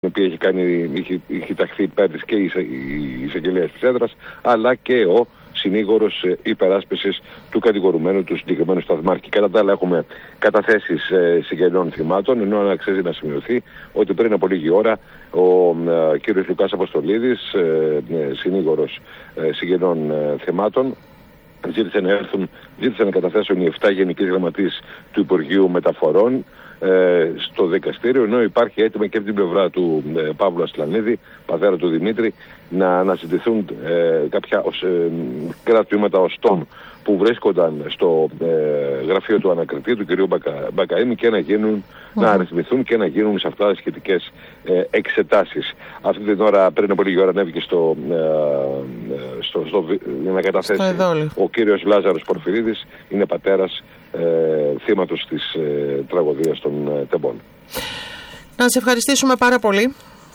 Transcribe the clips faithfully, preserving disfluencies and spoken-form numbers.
η οποία έχει, κάνει, έχει, έχει ταχθεί υπέρ της και η εισαγγελέας της έδρας, αλλά και ο συνήγορος υπεράσπισης του κατηγορουμένου του συγκεκριμένου σταθμάρχη. Κατά τα άλλα, έχουμε καταθέσεις ε, συγγενών θυμάτων, ενώ αξίζει να σημειωθεί ότι πριν από λίγη ώρα ο ε, κύριος Λουκάς Αποστολίδης, ε, ε, συνήγορος ε, συγγενών ε, θυμάτων, ζήτησε να έρθουν, ζήτησε να καταθέσουν οι εφτά γενικοί γραμματείς του Υπουργείου Μεταφορών ε, στο δικαστήριο, ενώ υπάρχει έτοιμο και από την πλευρά του ε, Παύλου Ασλανίδη, πατέρα του Δημήτρη, να αναζητηθούν ε, κάποια ως, ε, κρατήματα οστών που βρίσκονταν στο ε, γραφείο του ανακριτή, του κ. Μπακα, Μπακαήμι, και να γίνουν, mm. να αριθμηθούν και να γίνουν σε αυτά σχετικές ε, εξετάσεις. Αυτή την ώρα, πριν από λίγη ώρα, ανέβηκε στο, ε, στο, στο, για να καταθέσει ο κύριος Λάζαρος Πορφυρίδης, είναι πατέρας ε, θύματος της ε, τραγωδίας των ε, Τεμπών. Να σε ευχαριστήσουμε πάρα πολύ.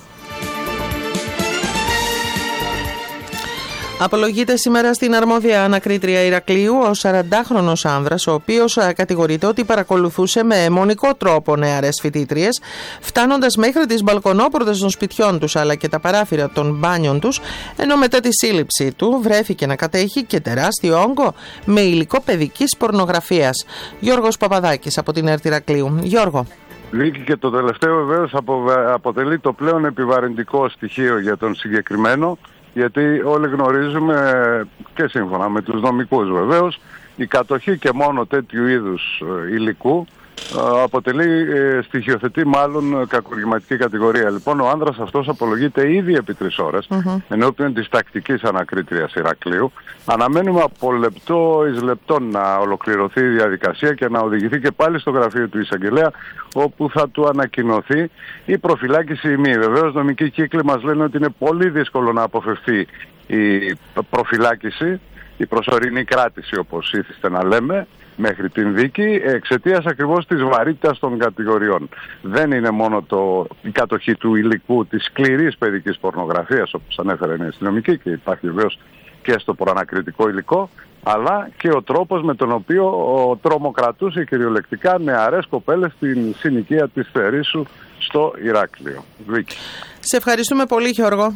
Απολογείται σήμερα στην αρμόδια ανακρίτρια Ηρακλείου ο σαραντάχρονος άνδρας, ο οποίος κατηγορείται ότι παρακολουθούσε με αιμονικό τρόπο νεαρές φοιτήτριες, φτάνοντας μέχρι τις μπαλκονόπορτες των σπιτιών τους αλλά και τα παράθυρα των μπάνιων τους, ενώ μετά τη σύλληψή του βρέθηκε να κατέχει και τεράστιο όγκο με υλικό παιδικής πορνογραφίας. Γιώργος Παπαδάκης από την ΕΡΤ Ηρακλείου. Γιώργο. Λύκη, και το τελευταίο βεβαίως αποτελεί το πλέον επιβαρυντικό στοιχείο για τον συγκεκριμένο, γιατί όλοι γνωρίζουμε, και σύμφωνα με τους νομικούς βεβαίως, η κατοχή και μόνο τέτοιου είδους υλικού αποτελεί, στοιχειοθετεί μάλλον κακουργηματική κατηγορία. Λοιπόν, ο άνδρας αυτός απολογείται ήδη επί τρεις ώρες mm-hmm. ενώπιον της τακτικής ανακρίτριας Ηρακλείου. Αναμένουμε από λεπτό εις λεπτό να ολοκληρωθεί η διαδικασία και να οδηγηθεί και πάλι στο γραφείο του εισαγγελέα, όπου θα του ανακοινωθεί η προφυλάκηση ή μη. Βεβαίως, νομικοί κύκλοι μας λένε ότι είναι πολύ δύσκολο να αποφευθεί η προφυλάκηση, η προσωρινή κράτηση, όπως ήθιστε να λέμε, μέχρι την δίκη, εξαιτίας ακριβώς της βαρύτητας των κατηγοριών. Δεν είναι μόνο το, η κατοχή του υλικού της σκληρής παιδικής πορνογραφίας, όπως ανέφερε η αστυνομική, και υπάρχει βεβαίως και στο προανακριτικό υλικό, αλλά και ο τρόπος με τον οποίο ο τρομοκρατούσε κυριολεκτικά νεαρές κοπέλες στην συνοικία της Θερήσου στο Ηράκλειο. Βίκη. Σε ευχαριστούμε πολύ, Γιώργο.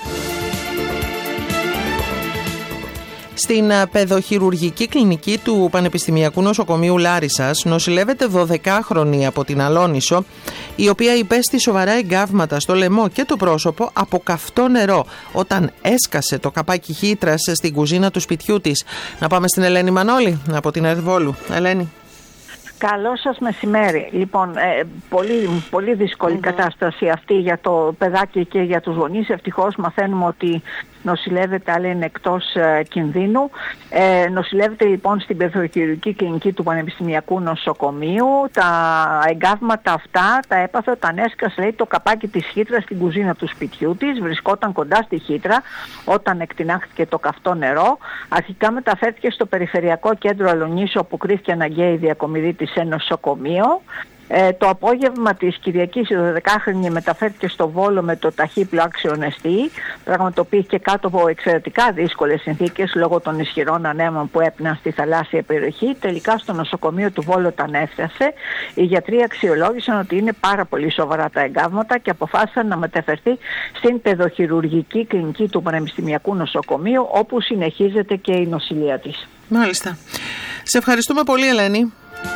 Στην παιδοχειρουργική κλινική του Πανεπιστημιακού Νοσοκομείου Λάρισσας νοσηλεύεται δωδεκάχρονη από την Αλόνησο, η οποία υπέστη σοβαρά εγκάβματα στο λαιμό και το πρόσωπο από καυτό νερό όταν έσκασε το καπάκι χύτρας στην κουζίνα του σπιτιού της. Να πάμε στην Ελένη Μανώλη από την ΕΡΤ Βόλου. Ελένη. Καλό σας μεσημέρι. Λοιπόν, ε, πολύ, πολύ δύσκολη mm-hmm. κατάσταση αυτή για το παιδάκι και για τους γονείς. Ευτυχώς μαθαίνουμε ότι νοσηλεύεται, αλλά είναι εκτός ε, κινδύνου. Ε, νοσηλεύεται λοιπόν στην παιδοχειρουργική κλινική του Πανεπιστημιακού Νοσοκομείου. Τα εγκάβματα αυτά τα έπαθε όταν έσκασε, λέει, το καπάκι της χύτρας στην κουζίνα του σπιτιού της. Βρισκόταν κοντά στη χύτρα όταν εκτινάχθηκε το καυτό νερό. Αρχικά μεταφέρθηκε στο Περιφερειακό Κέντρο Αλονίσου, όπου κρίθηκε αναγκαία η διακομιδή της σε νοσοκομείο. Ε, το απόγευμα της Κυριακής η δωδεκάχρονη μεταφέρθηκε στο Βόλο με το ταχύπλο αξιονεστή. Πραγματοποιήθηκε κάτω από εξαιρετικά δύσκολες συνθήκες λόγω των ισχυρών ανέμων που έπναν στη θαλάσσια περιοχή. Τελικά στο νοσοκομείο του Βόλου όταν έφτασε, οι γιατροί αξιολόγησαν ότι είναι πάρα πολύ σοβαρά τα εγκάβματα και αποφάσισαν να μεταφερθεί στην παιδοχειρουργική κλινική του Πανεπιστημιακού Νοσοκομείου, όπου συνεχίζεται και η νοσηλεία της. Μάλιστα. Σε ευχαριστούμε πολύ, Ελένη.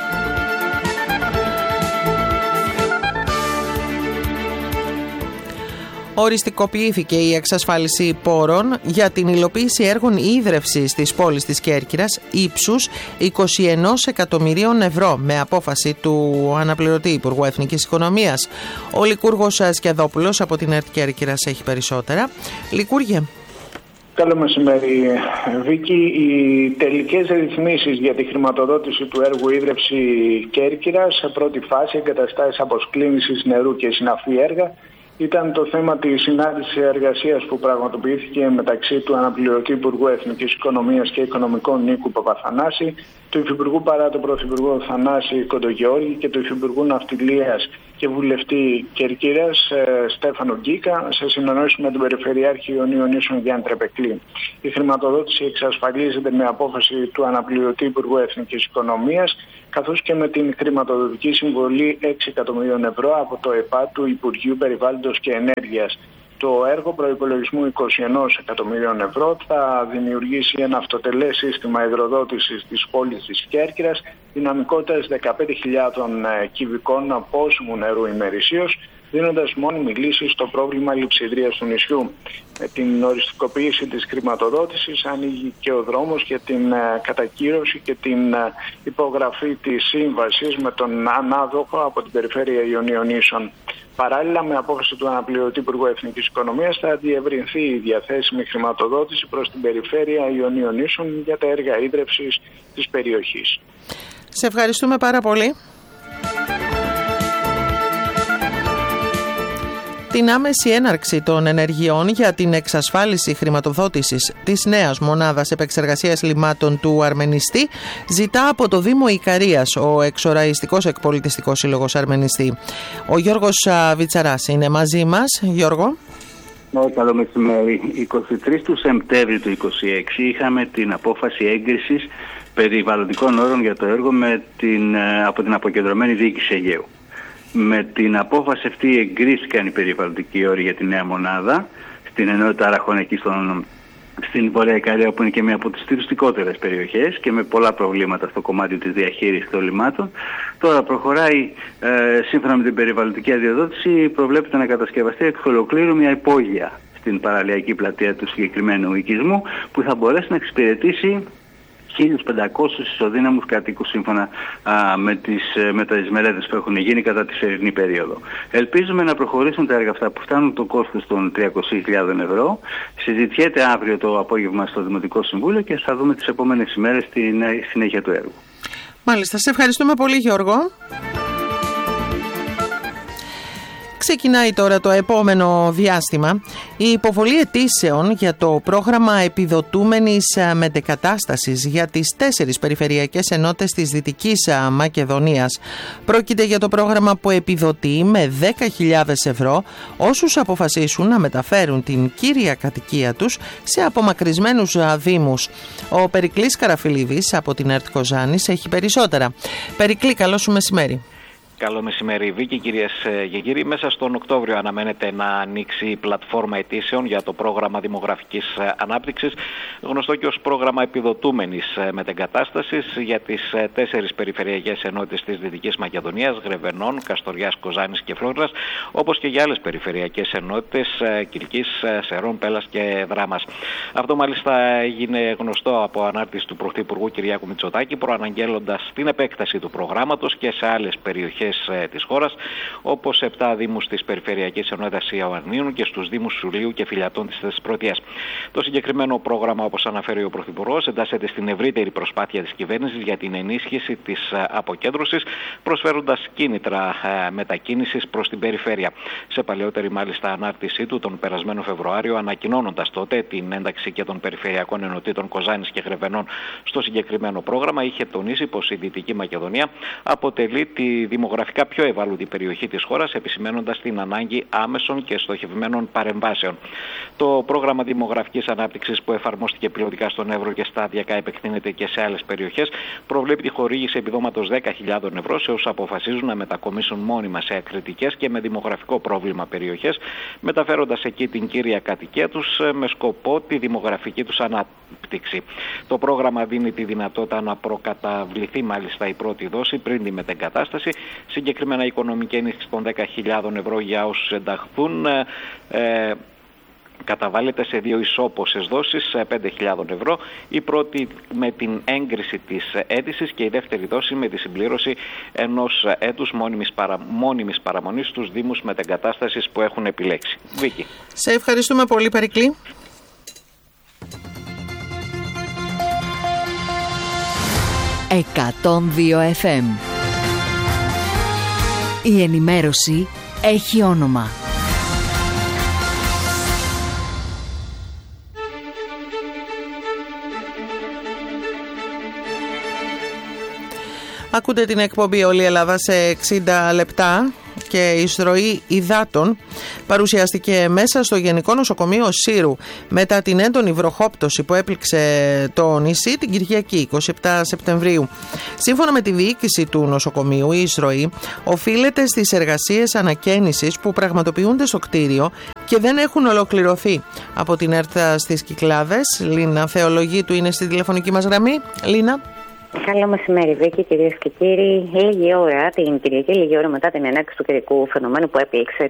Οριστικοποιήθηκε η εξασφάλιση πόρων για την υλοποίηση έργων ίδρευσης της πόλης της Κέρκυρας ύψους είκοσι ένα εκατομμυρίων ευρώ με απόφαση του αναπληρωτή Υπουργού Εθνικής Οικονομίας. Ο Λικούργος Σκεδόπουλος από την ΕΡΤ Κέρκυρας έχει περισσότερα. Λικούργε. Καλό μεσημέρι, Βίκη. Οι τελικές ρυθμίσεις για τη χρηματοδότηση του έργου ίδρυυση Κέρκυρας σε πρώτη φάση, εγκαταστάσεις αποσκλήνησης νερού και συναφή έργα, ήταν το θέμα της συνάντησης εργασίας που πραγματοποιήθηκε μεταξύ του αναπληρωτή Υπουργού Εθνικής Οικονομίας και Οικονομικών Νίκου Παπαθανάση, του Υφυπουργού παρά τον Πρωθυπουργό Θανάση Κοντογιώργη και του Υφυπουργού Ναυτιλίας και Βουλευτή Κερκύρας Στέφανο Γκίκα, σε συνεννόηση με τον Περιφερειάρχη Ιωνίων Νήσων Γιάννη Τρεπεκλή. Η χρηματοδότηση εξασφαλίζεται με απόφαση του αναπληρωτή Υπουργού Εθνικής Οικονομίας, καθώς και με την χρηματοδοτική συμβολή έξι εκατομμυρίων ευρώ από το ΕΠΑ του Υπουργείου Περιβάλλοντος και Ενέργειας. Το έργο προϋπολογισμού είκοσι ένα εκατομμυρίων ευρώ θα δημιουργήσει ένα αυτοτελές σύστημα υδροδότησης της πόλης της Κέρκυρας δυναμικότητας δεκαπέντε χιλιάδες κυβικών πόσιμου νερού ημερησίως, δίνοντας μόνιμη λύση στο πρόβλημα λειψιδρίας του νησιού. Με την οριστικοποίηση της χρηματοδότησης ανοίγει και ο δρόμος για την κατακύρωση και την υπογραφή της σύμβασης με τον ανάδοχο από την περιφέρεια Ιωνίων Νήσων. Παράλληλα, με απόφαση του αναπληρωτή Υπουργού Εθνικής Οικονομίας, θα διευρυνθεί η διαθέσιμη χρηματοδότηση προς την περιφέρεια Ιωνίων Νήσων για τα έργα ίδρευσης της περιοχής. Σε ευχαριστούμε πάρα πολύ. Την άμεση έναρξη των ενεργειών για την εξασφάλιση χρηματοδότησης της νέας μονάδας επεξεργασίας λιμάτων του Αρμενιστή ζητά από το Δήμο Ικαρίας ο εξοραϊστικός εκπολιτιστικός σύλλογος Αρμενιστή. Ο Γιώργος Βιτσαράς είναι μαζί μας. Γιώργο. Ναι, καλό μεσημέρι. εικοστή τρίτη του Σεπτέμβρη του είκοσι έξι είχαμε την απόφαση έγκρισης περιβαλλοντικών όρων για το έργο με την, από την αποκεντρωμένη διοίκηση Αιγαίου. Με την απόφαση αυτή εγκρίθηκαν οι περιβαλλοντικοί όροι για τη νέα μονάδα στην ενότητα Αραχών εκεί στον, στην Βορεια Ικαρία, που είναι και μία από τις τουριστικότερες περιοχές και με πολλά προβλήματα στο κομμάτι της διαχείρισης των λιμάτων. Τώρα προχωράει, ε, σύμφωνα με την περιβαλλοντική αδειοδότηση, προβλέπεται να κατασκευαστεί εκ ολοκλήρου μια υπόγεια στην παραλιακή πλατεία του συγκεκριμένου οικισμού, που θα μπορέσει να εξυπηρετήσει χίλιους πεντακόσιους ισοδύναμους κατοίκους σύμφωνα α, με, τις, με τις μελέτες που έχουν γίνει κατά τη φερινή περίοδο. Ελπίζουμε να προχωρήσουν τα έργα αυτά που φτάνουν το κόστος των τριακόσιες χιλιάδες ευρώ. Συζητιέται αύριο το απόγευμα στο Δημοτικό Συμβούλιο και θα δούμε τις επόμενες ημέρες την συνέχεια του έργου. Μάλιστα, σε ευχαριστούμε πολύ, Γιώργο. Ξεκινάει τώρα το επόμενο διάστημα η υποβολή αιτήσεων για το πρόγραμμα επιδοτούμενης μετεκατάστασης για τις τέσσερις περιφερειακές ενότητες της Δυτικής Μακεδονίας. Πρόκειται για το πρόγραμμα που επιδοτεί με δέκα χιλιάδες ευρώ όσους αποφασίσουν να μεταφέρουν την κύρια κατοικία τους σε απομακρυσμένους δήμους. Ο Περικλής Καραφιλίδης από την ΕΡΤ Κοζάνης έχει περισσότερα. Περικλή, καλό σου μεσημέρι. Καλό μεσημέρι, Βίκη, κυρίες και κύριοι. Μέσα στον Οκτώβριο αναμένεται να ανοίξει η πλατφόρμα αιτήσεων για το πρόγραμμα δημογραφικής ανάπτυξης, γνωστό και ως πρόγραμμα επιδοτούμενης μετεγκατάστασης για τις τέσσερις περιφερειακές ενότητες της Δυτικής Μακεδονίας, Γρεβενών, Καστοριάς, Κοζάνης και Φλόριας, όπως και για άλλες περιφερειακές ενότητες Κιλκής, Σερών, Πέλας και Δράμας. Αυτό μάλιστα έγινε γνωστό από ανάρτηση του Πρωθυπουργού Κυριάκου Μητσοτάκη, προαναγγέλλοντας την επέκταση του προγράμματος και σε άλλες περιοχές της χώρας, όπως επτά δήμους της Περιφερειακής Ενότητας Ιωαννίνων και στους δήμους Σουλίου και Φιλιατών της Θεσπρωτείας. Το συγκεκριμένο πρόγραμμα, όπως αναφέρει ο Πρωθυπουργός, εντάσσεται στην ευρύτερη προσπάθεια της κυβέρνησης για την ενίσχυση της αποκέντρωσης, προσφέροντας κίνητρα μετακίνησης προς την περιφέρεια. Σε παλαιότερη μάλιστα ανάρτησή του τον περασμένο Φεβρουάριο, ανακοινώνοντας τότε την ένταξη και των περιφερειακών ενωτήτων Κοζάνης και Γρεβενών στο συγκεκριμένο πρόγραμμα, είχε τονίσει πως η Δυτική Μακεδονία αποτελεί τη δημογραφική γραφικά πιο ευάλωτη περιοχή της χώρας, επισημαίνοντας την ανάγκη άμεσων και στοχευμένων παρεμβάσεων. Το πρόγραμμα δημογραφικής ανάπτυξης, που εφαρμόστηκε πιλωτικά στον Εύρο και σταδιακά επεκτείνεται και σε άλλες περιοχές, προβλέπει τη χορήγηση επιδόματος δέκα χιλιάδες ευρώ σε όσους αποφασίζουν να μετακομίσουν μόνιμα σε ακριτικές και με δημογραφικό πρόβλημα περιοχές, μεταφέροντας εκεί την κύρια κατοικία τους με σκοπό τη δημογραφική τους ανάπτυξη. Το πρόγραμμα δίνει τη δυνατότητα να προκαταβληθεί μάλιστα η πρώτη δόση πριν τη μετεγκατάσταση. Συγκεκριμένα η οικονομική ενίσχυση των δέκα χιλιάδες ευρώ για όσους ενταχθούν ε, καταβάλλεται σε δύο ισόποσες δόσεις πέντε χιλιάδες ευρώ. Η πρώτη με την έγκριση της αίτησης και η δεύτερη δόση με τη συμπλήρωση ενός έτους μόνιμης, παρα, μόνιμης παραμονής στους δήμους μετεγκατάστασης που έχουν επιλέξει. Βίκη. Σε ευχαριστούμε πολύ, Περικλή. εκατόν δύο εφ εμ. Η ενημέρωση έχει όνομα. Ακούτε την εκπομπή Όλη η Ελλάδα σε εξήντα λεπτά. και εισρωή υδάτων παρουσιάστηκε μέσα στο Γενικό Νοσοκομείο Σύρου μετά την έντονη βροχόπτωση που έπληξε το νησί την Κυριακή εικοστή εβδόμη Σεπτεμβρίου. Σύμφωνα με τη διοίκηση του νοσοκομείου, η εισρωή οφείλεται στις εργασίες ανακαίνησης που πραγματοποιούνται στο κτίριο και δεν έχουν ολοκληρωθεί. Από την ΕΡΤ στις Κυκλάδες, Λίνα Θεολογίτου είναι στη τηλεφωνική μας γραμμή. Λίνα. Καλό μεσημέρι, Βίκη, κυρίες και κύριοι. Λίγη ώρα, την Κυριακή, λίγη ώρα μετά την ενέργεια του καιρικού φαινομένου που έπληξε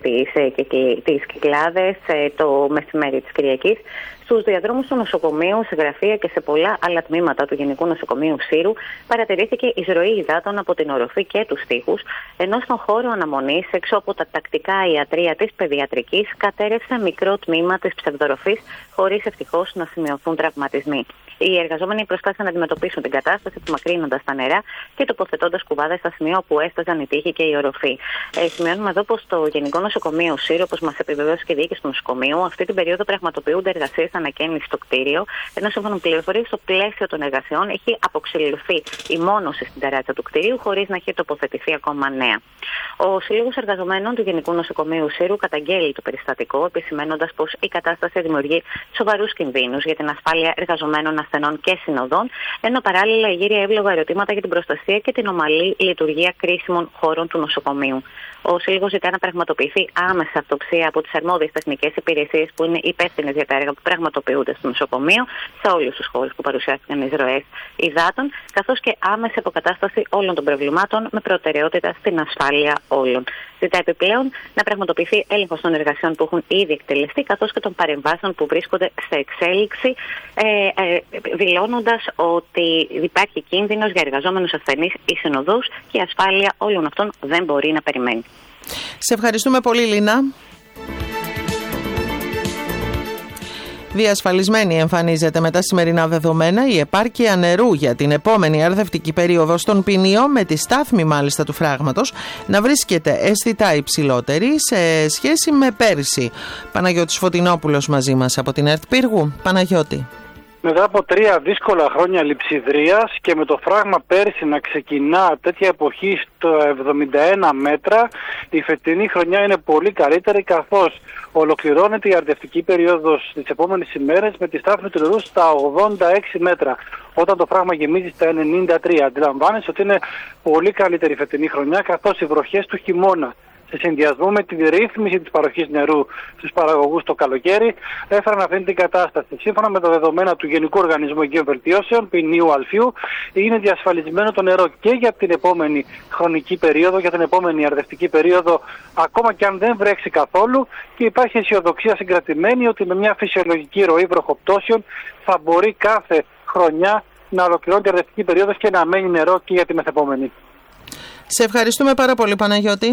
τις Κυκλάδες το μεσημέρι της Κυριακής, στους διαδρόμους του νοσοκομείου, σε γραφεία και σε πολλά άλλα τμήματα του Γενικού Νοσοκομείου Σύρου παρατηρήθηκε εισρωή υδάτων από την οροφή και τους τοίχους, ενώ στον χώρο αναμονής, έξω από τα τακτικά ιατρεία της παιδιατρικής, κατέρευσε μικρό τμήμα της ψευδοροφής, χωρίς ευτυχώς να σημειωθούν τραυματισμοί. Οι εργαζόμενοι προσπάθησαν να αντιμετωπίσουν την κατάσταση, απομακρύνοντας τα νερά και τοποθετώντας κουβάδες στα σημεία όπου έσταζαν η τοίχη και η οροφή. Ε, σημειώνουμε εδώ πως το Γενικό Νοσοκομείο Σύρου, όπως μας επιβεβαίωσε και η διοίκηση του νοσοκομείου, αυτή την περίοδο πραγματοποιούνται εργασίες ανακαίνιση στο κτίριο, ενώ σύμφωνα με πληροφορίες, στο πλαίσιο των εργασιών έχει αποξηλωθεί η μόνωση στην ταράτσα του κτίριου, χωρίς να έχει τοποθετηθεί ακόμα νέα. Ο Σύλλογος Εργαζομένων του Γενικού Νοσοκομείου Σύρου καταγγέλει το περιστατικό, επισημαίνοντας πως η κατάσταση δημιουργεί σοβαρούς κινδύνους για την ασφάλεια εργαζομένων, ασθενών και συνοδών, ενώ παράλληλα γύρει εύλογα ερωτήματα για την προστασία και την ομαλή λειτουργία κρίσιμων χώρων του νοσοκομείου. Ο Σύλλογος ζητά να πραγματοποιηθεί άμεσα αυτοψία από τις αρμόδιες τεχνικές υπηρεσίες που είναι υπεύθυνες για τα έργα που πραγματοποιούνται στο νοσοκομείο, σε όλους τους χώρους που παρουσιάστηκαν εισρωές υδάτων, καθώς και άμεση αποκατάσταση όλων των προβλημάτων με προτεραιότητα στην ασφάλεια όλων. Ζητά επιπλέον να πραγματοποιηθεί έλεγχος των εργασιών που έχουν ήδη εκτελεστεί, καθώς και των παρεμβάσεων που βρίσκονται σε εξέλιξη, ε, ε, δηλώνοντας ότι υπάρχει κίνδυνος για εργαζόμενους ασθενείς ή συνοδούς και η ασφάλεια όλων αυτών δεν μπορεί να περιμένει. Σε ευχαριστούμε πολύ, Λίνα. Διασφαλισμένη εμφανίζεται με τα σημερινά δεδομένα η επάρκεια νερού για την επόμενη αρδευτική περίοδο στον Ποινίο, με τη στάθμη μάλιστα του φράγματος να βρίσκεται αισθητά υψηλότερη σε σχέση με πέρυσι. Παναγιώτης Φωτεινόπουλος μαζί μας από την ΕΡΤ Πύργου. Παναγιώτη. Μετά από τρία δύσκολα χρόνια λειψιδρίας και με το φράγμα πέρσι να ξεκινά τέτοια εποχή στο εβδομήντα ένα μέτρα, η φετινή χρονιά είναι πολύ καλύτερη, καθώς ολοκληρώνεται η αρδευτική περίοδος τις επόμενες ημέρες με τη στάθμη του νερού στα ογδόντα έξι μέτρα, όταν το φράγμα γεμίζει στα ενενήντα τρία. Αντιλαμβάνεσαι ότι είναι πολύ καλύτερη η φετινή χρονιά, καθώς οι βροχές του χειμώνα, σε συνδυασμό με τη ρύθμιση της παροχής νερού στους παραγωγούς το καλοκαίρι, έφεραν αυτή την κατάσταση. Σύμφωνα με τα δεδομένα του Γενικού Οργανισμού Αιγαίων Βελτιώσεων, Ποινίου Αλφιού, είναι διασφαλισμένο το νερό και για την επόμενη χρονική περίοδο, για την επόμενη αρδευτική περίοδο, ακόμα και αν δεν βρέξει καθόλου, και υπάρχει αισιοδοξία συγκρατημένη ότι με μια φυσιολογική ροή βροχοπτώσεων θα μπορεί κάθε χρονιά να ολοκληρώνει η αρδευτική περίοδος και να μένει νερό και για τη μεθεπόμενη. Σε ευχαριστούμε πάρα πολύ, Παναγιώτη.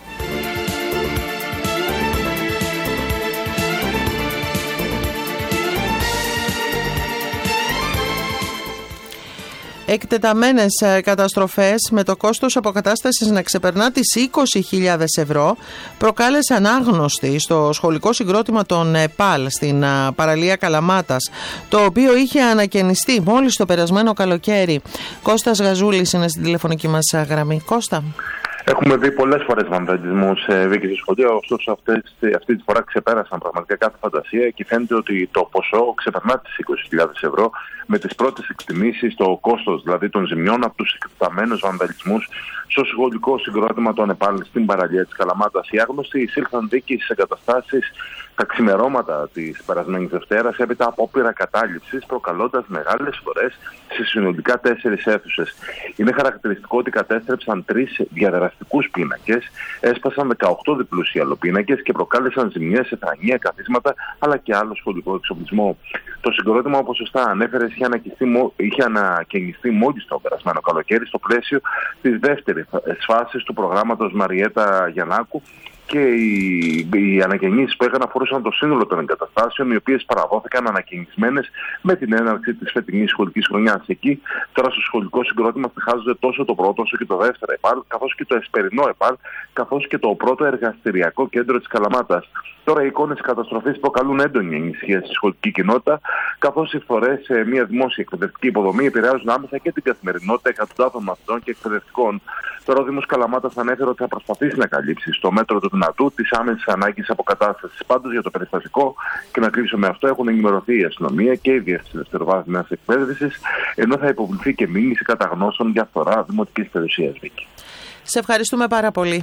Εκτεταμένες καταστροφές με το κόστος αποκατάστασης να ξεπερνά τις είκοσι χιλιάδες ευρώ προκάλεσαν άγνωστη στο σχολικό συγκρότημα των ΕΠΑΛ στην παραλία Καλαμάτας, το οποίο είχε ανακαινιστεί μόλις το περασμένο καλοκαίρι. Κώστας Γαζούλης είναι στην τηλεφωνική μας γραμμή. Κώστα. Έχουμε δει πολλές φορές βανδαλισμούς σε Βίκη στο σχολείο, ωστόσο αυτές, αυτή τη φορά ξεπέρασαν πραγματικά κάθε φαντασία και φαίνεται ότι το ποσό ξεπερνά τις είκοσι χιλιάδες ευρώ, με τις πρώτες εκτιμήσεις, το κόστος δηλαδή των ζημιών από τους εκτεταμένους βανδαλισμούς στο σχολικό συγκρότημα των ΕΠΑΛ στην παραλία της Καλαμάτας. Οι άγνωστοι εισήλθαν δίκη στις εγκαταστάσεις τα ξημερώματα της περασμένης Δευτέρας, έπειτα από απόπειρα κατάληψης, προκαλώντας μεγάλες φορές σε συνολικά τέσσερις αίθουσες. Είναι χαρακτηριστικό ότι κατέστρεψαν τρεις διαδραστικούς πίνακες, έσπασαν δεκαοκτώ διπλούς ιαλοπίνακες και προκάλεσαν ζημιές σε θρανία, καθίσματα αλλά και άλλο σχολικό εξοπλισμό. Το συγκρότημα, όπως σωστά ανέφερες, είχε, είχε ανακαινιστεί μόλις το περασμένο καλοκαίρι στο πλαίσιο της δεύτερης φάσης του προγράμματος Μαριέτα Γιαννάκου, και οι, οι ανακαινήσεις που έκαναν αφορούσαν το σύνολο των εγκαταστάσεων, οι οποίες παραδόθηκαν ανακαινισμένες με την έναρξη της φετινής σχολικής χρονιάς. Εκεί τώρα στο σχολικό συγκρότημα στοιχάζονται τόσο το πρώτο όσο και το δεύτερο ΕΠΑΛ, καθώς και το εσπερινό ΕΠΑΛ, καθώς και το πρώτο εργαστηριακό κέντρο της Καλαμάτας. Τώρα οι εικόνες καταστροφής προκαλούν έντονη ανησυχία στη σχολική κοινότητα, καθώς οι φορές σε μια δημόσια εκπαιδευτική υποδομή επηρεάζουν άμεσα και την καθημερινότητα εκατοντάδων μαθητών και εκπαιδευτικών. Τώρα ο Δήμος Καλαμάτας ανέφερε ότι θα προσπαθήσει να καλύψει στο μέτρο του δυνατού τις άμεσες ανάγκες αποκατάστασης. Πάντως για το περιστατικό, και να κρύψω με αυτό, έχουν ενημερωθεί η αστυνομία και η Διεύθυνση Δευτεροβάθμιας Εκπαίδευσης, ενώ θα υποβληθεί και μήνυση κατά γνώσεων για φθορά δημοτικής περιουσίας, Βίκη. Σε ευχαριστούμε πάρα πολύ.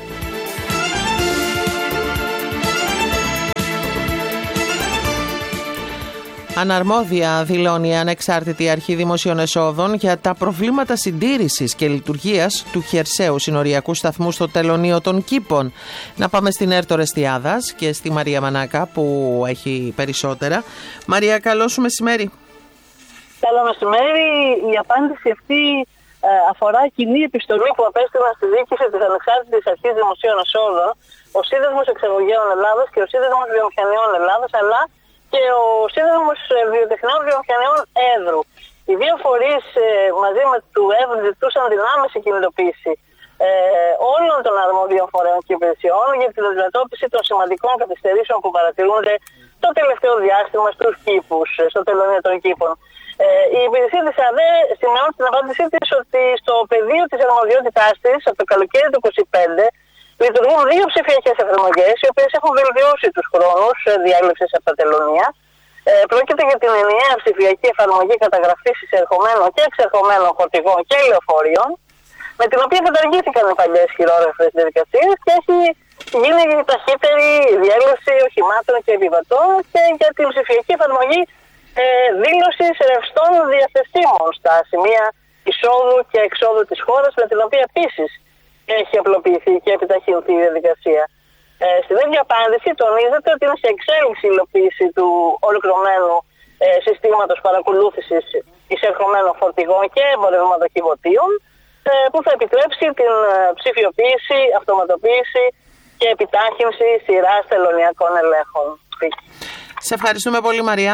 Αναρμόδια δηλώνει η Ανεξάρτητη Αρχή Δημοσίων Εσόδων για τα προβλήματα συντήρησης και λειτουργίας του χερσαίου συνοριακού σταθμού στο τελωνείο των Κήπων. Να πάμε στην Έρτο Ρεστιάδας και στη Μαρία Μανάκα που έχει περισσότερα. Μαρία, καλό σου μεσημέρι. Καλό μεσημέρι. Η απάντηση αυτή ε, αφορά κοινή επιστολή που απέστειλαν στη διοίκηση της Ανεξάρτητης Αρχής Δημοσίων Εσόδων, ο Σύνδεσμος Εξαγωγέων Ελλάδας και ο Σύνδεσμος Βιομηχανιών Ελλάδας, αλλά και ο Σύνδεσμος Βιοτεχνιών Βιομηχανιών Έδρου. Οι δύο φορείς ε, μαζί με του Έδρου ζητούσαν την άμεση κινητοποίηση ε, όλων των αρμόδιων φορέων και υπηρεσιών για την αντιμετώπιση των σημαντικών καθυστερήσεων που παρατηρούνται το τελευταίο διάστημα στους κήπους, στο τελωνείο των κήπων. Ε, η υπηρεσία της ΑΔΕ σημειώνει στην απάντησή της ότι στο πεδίο της αρμοδιότητάς της, από το καλοκαίρι του είκοσι πέντε, λειτουργούν δύο ψηφιακές εφαρμογές, οι οποίες έχουν βελτιώσει τους χρόνους διάλευσης από τα τελωνία. Ε, πρόκειται για την ενιαία ψηφιακή εφαρμογή καταγραφής εισερχομένων και εξερχομένων φορτηγών και λεωφορείων, με την οποία καταργήθηκαν οι παλιές χειρόγραφες διαδικασίες και έχει γίνει η ταχύτερη διέλευση οχημάτων και επιβατών, και για την ψηφιακή εφαρμογή ε, δήλωσης ρευστών διαθεσίμων στα σημεία εισόδου και εξόδου της χώρας, με την οποία επίσης έχει απλοποιηθεί και επιταχυνθεί η διαδικασία. Ε, στην ίδια απάντηση τονίζεται ότι είναι σε εξέλιξη η υλοποίηση του ολοκληρωμένου ε, συστήματος παρακολούθησης εισερχομένων φορτηγών και εμπορευματοκιβωτίων, ε, που θα επιτρέψει την ε, ψηφιοποίηση, αυτοματοποίηση και επιτάχυνση σειράς τελωνιακών ελέγχων. Σε ευχαριστούμε πολύ, Μαρία.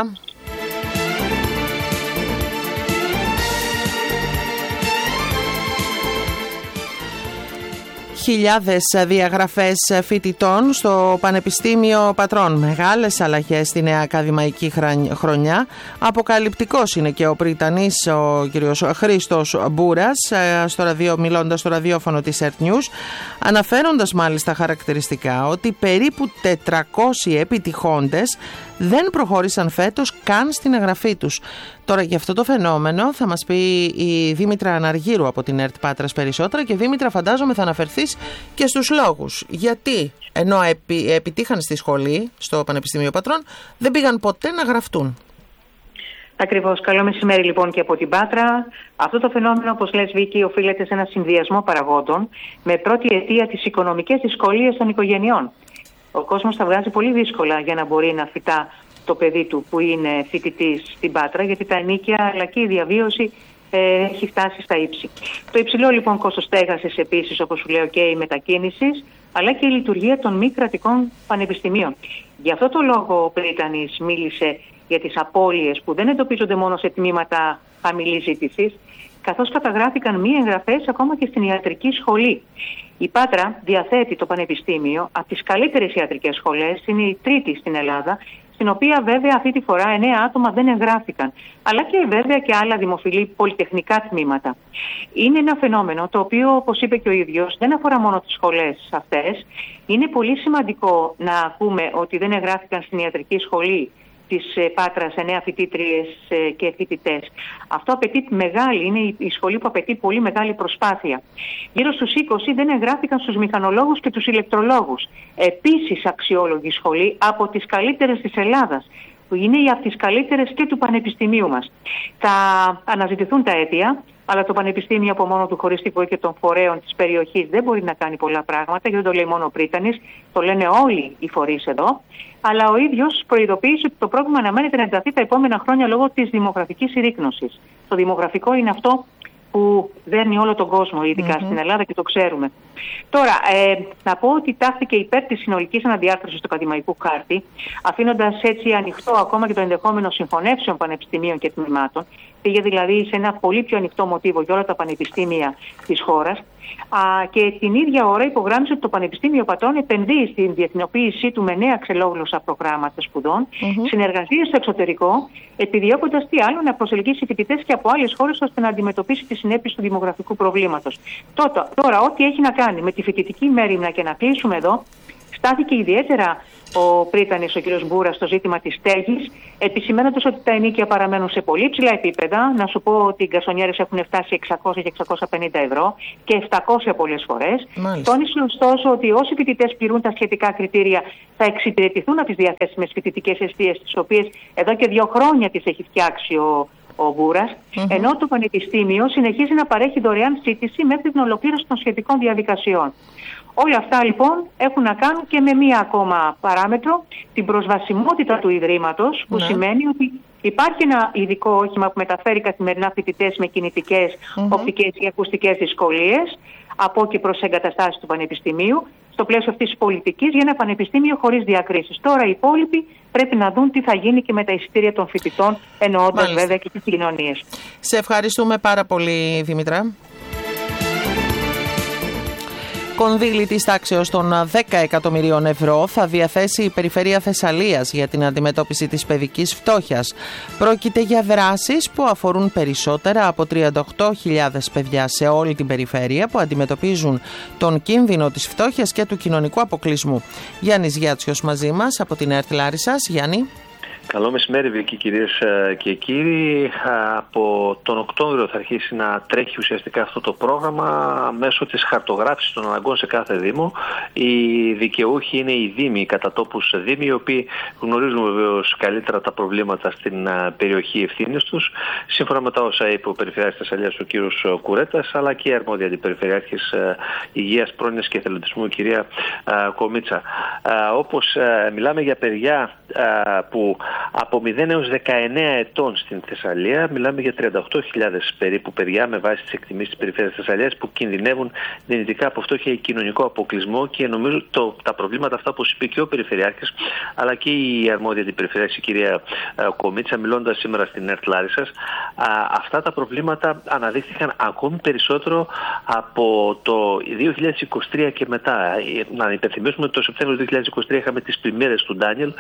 Χιλιάδες διαγραφές φοιτητών στο Πανεπιστήμιο Πατρών. Μεγάλες αλλαγές στη νέα ακαδημαϊκή χρονιά. Αποκαλυπτικός είναι και ο πριτανής ο κ. Χρήστος Μπούρας, στο ραδιο, μιλώντας στο ραδιόφωνο της Earth News, αναφέροντας μάλιστα χαρακτηριστικά ότι περίπου τετρακόσιοι επιτυχώντες δεν προχώρησαν φέτος καν στην εγγραφή τους. Τώρα για αυτό το φαινόμενο θα μας πει η Δήμητρα Αναργύρου από την ΕΡΤ Πάτρας περισσότερα, και Δήμητρα, φαντάζομαι θα αναφερθείς και στους λόγους. Γιατί ενώ επι, επιτύχαν στη σχολή, στο Πανεπιστήμιο Πατρών, δεν πήγαν ποτέ να γραφτούν. Ακριβώς. Καλό μεσημέρι λοιπόν και από την Πάτρα. Αυτό το φαινόμενο, όπως λες, Βίκη, οφείλεται σε ένα συνδυασμό παραγόντων, με πρώτη αιτία τις οικονομικές δυσκολίες των οικογενειών. Ο κόσμος τα βγάζει πολύ δύσκολα για να μπορεί να φυτά το παιδί του που είναι φοιτητής στην Πάτρα, γιατί τα ενοίκια αλλά και η διαβίωση ε, έχει φτάσει στα ύψη. Το υψηλό λοιπόν κόστος στέγασης επίσης, όπως σου λέω, και η μετακίνησης, αλλά και η λειτουργία των μη κρατικών πανεπιστημίων. Γι' αυτό το λόγο ο Πρίτανης μίλησε για τις απώλειες που δεν εντοπίζονται μόνο σε τμήματα χαμηλής ζήτησης, καθώς καταγράφηκαν μη εγγραφές ακόμα και στην ιατρική σχολή. Η Πάτρα διαθέτει το Πανεπιστήμιο από τις καλύτερες ιατρικές σχολές, είναι η τρίτη στην Ελλάδα, στην οποία βέβαια αυτή τη φορά εννέα άτομα δεν εγγράφηκαν, αλλά και βέβαια και άλλα δημοφιλή πολυτεχνικά τμήματα. Είναι ένα φαινόμενο το οποίο, όπως είπε και ο ίδιος, δεν αφορά μόνο τις σχολές αυτές. Είναι πολύ σημαντικό να ακούμε ότι δεν εγγράφηκαν στην ιατρική σχολή της Πάτρας εννέα φοιτήτριες και φοιτητές. Αυτό απαιτεί μεγάλη, είναι η σχολή που απαιτεί πολύ μεγάλη προσπάθεια. Γύρω στους είκοσι δεν εγγράφηκαν στους μηχανολόγους και τους ηλεκτρολόγους. Επίσης αξιόλογη σχολή, από τις καλύτερες της Ελλάδας, που είναι από τις καλύτερες και του Πανεπιστημίου μας. Θα αναζητηθούν τα αίτια, αλλά το Πανεπιστήμιο από μόνο του, χωρίς τη βοήθεια των φορέων της περιοχής, δεν μπορεί να κάνει πολλά πράγματα, γιατί δεν το λέει μόνο ο Πρίτανης, το λένε όλοι οι φορείς εδώ. Αλλά ο ίδιος προειδοποίησε ότι το πρόβλημα αναμένεται να ενταθεί τα επόμενα χρόνια λόγω της δημογραφικής συρρίκνωσης. Το δημογραφικό είναι αυτό που δέρνει όλο τον κόσμο, ειδικά mm-hmm. στην Ελλάδα, και το ξέρουμε. Τώρα, ε, να πω ότι τάχθηκε υπέρ της συνολικής αναδιάρθρωσης του ακαδημαϊκού χάρτη, αφήνοντας έτσι ανοιχτό ακόμα και το ενδεχόμενο συγχωνεύσεων πανεπιστημίων και τμήματων. Πήγε δηλαδή σε ένα πολύ πιο ανοιχτό μοτίβο για όλα τα πανεπιστήμια της χώρας. Α, και την ίδια ώρα υπογράμμισε ότι το Πανεπιστήμιο Πατών επενδύει στην διεθνοποίησή του με νέα ξελόγλωσσα προγράμματα σπουδών, mm-hmm. συνεργασίες στο εξωτερικό, επιδιώκοντας τι άλλο να προσελκύσει φοιτητές και από άλλες χώρες ώστε να αντιμετωπίσει τις συνέπειες του δημογραφικού προβλήματος. Τώρα, τώρα, ό,τι έχει να κάνει με τη φοιτητική μέριμνα, και να κλείσουμε εδώ, στάθηκε ιδιαίτερα ο πρίτανης, ο κ. Μπούρας, στο ζήτημα της στέγης, επισημαίνοντας ότι τα ενοίκια παραμένουν σε πολύ ψηλά επίπεδα. Να σου πω ότι οι γκαρσονιέρες έχουν φτάσει εξακόσια και εξακόσια πενήντα ευρώ και επτακόσια πολλές φορές. Τόνισε ωστόσο ότι όσοι φοιτητές πληρούν τα σχετικά κριτήρια θα εξυπηρετηθούν από τις διαθέσιμες φοιτητικές εστίες, τις οποίες εδώ και δύο χρόνια τις έχει φτιάξει ο, ο Μπούρας, mm-hmm. ενώ το Πανεπιστήμιο συνεχίζει να παρέχει δωρεάν σύντηση μέχρι την ολοκλήρωση των σχετικών διαδικασιών. Όλα αυτά λοιπόν έχουν να κάνουν και με μία ακόμα παράμετρο, την προσβασιμότητα του Ιδρύματος, που ναι. σημαίνει ότι υπάρχει ένα ειδικό όχημα που μεταφέρει καθημερινά φοιτητές με κινητικές, mm-hmm. οπτικές και ακουστικές δυσκολίες από και προς εγκαταστάσεις του Πανεπιστημίου, στο πλαίσιο αυτής της πολιτικής για ένα πανεπιστήμιο χωρίς διακρίσεις. Τώρα οι υπόλοιποι πρέπει να δουν τι θα γίνει και με τα εισιτήρια των φοιτητών, εννοώντας βέβαια και τις κοινωνίες. Σε ευχαριστούμε πάρα πολύ, Δήμητρα. Κονδύλι της τάξεως των δέκα εκατομμυρίων ευρώ θα διαθέσει η Περιφέρεια Θεσσαλίας για την αντιμετώπιση της παιδικής φτώχειας. Πρόκειται για δράσεις που αφορούν περισσότερα από τριάντα οκτώ χιλιάδες παιδιά σε όλη την περιφέρεια που αντιμετωπίζουν τον κίνδυνο της φτώχειας και του κοινωνικού αποκλεισμού. Γιάννης Γιάτσιος μαζί μας από την ΕΡΤ Λάρισσας. Γιάννη. Καλό μεσημέρι, Βίκη, κυρίες και κύριοι. Από τον Οκτώβριο θα αρχίσει να τρέχει ουσιαστικά αυτό το πρόγραμμα μέσω της χαρτογράφησης των αναγκών σε κάθε Δήμο. Οι δικαιούχοι είναι οι Δήμοι, οι κατατόπους Δήμοι, οι οποίοι γνωρίζουν βεβαίως καλύτερα τα προβλήματα στην περιοχή ευθύνης τους, σύμφωνα με τα όσα είπε ο Περιφερειάρχης Θεσσαλίας, ο κύριος Κουρέτας, αλλά και η αρμόδια αντιπεριφερειάρχης Υγείας, Πρόνοιας και Εθελοντισμού, η κυρία Κομίτσα. Όπως μιλάμε για παιδιά που από μηδέν έως δεκαεννέα ετών στην Θεσσαλία, μιλάμε για τριάντα οκτώ χιλιάδες περίπου παιδιά με βάση τις εκτιμήσεις της Περιφέρειας Θεσσαλίας που κινδυνεύουν δυνητικά από φτώχεια ή κοινωνικό αποκλεισμό, και νομίζω το, τα προβλήματα αυτά, όπως είπε και ο Περιφερειάρχης αλλά και η αρμόδια αντιπεριφερειάρχης η κυρία Κομίτσα, μιλώντας σήμερα στην ΕΡΤ Λάρισσας, αυτά τα προβλήματα αναδείχθηκαν ακόμη περισσότερο από το δύο χιλιάδες είκοσι τρία και μετά. Να υπενθυμίσουμε ότι το Σεπτέμβριο του δύο χιλιάδες είκοσι τρία είχαμε τις πλημμύρες του Ντάνιελ